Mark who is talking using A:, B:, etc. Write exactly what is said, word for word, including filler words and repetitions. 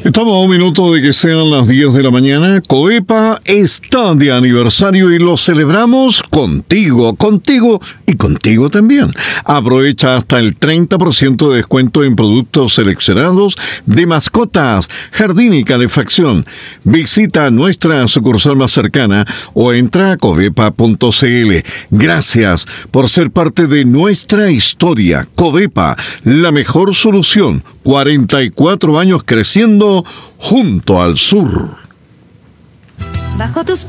A: Estamos a un minuto de que sean las diez de la mañana. Covepa está de aniversario y lo celebramos contigo, contigo y contigo también. Aprovecha hasta el treinta por ciento de descuento en productos seleccionados de mascotas, jardín y calefacción. Visita nuestra sucursal más cercana o entra a covepa punto c l. Gracias por ser parte de nuestra historia. Covepa, la mejor solución. cuarenta y cuatro años creciendo junto al sur.
B: Bajo tus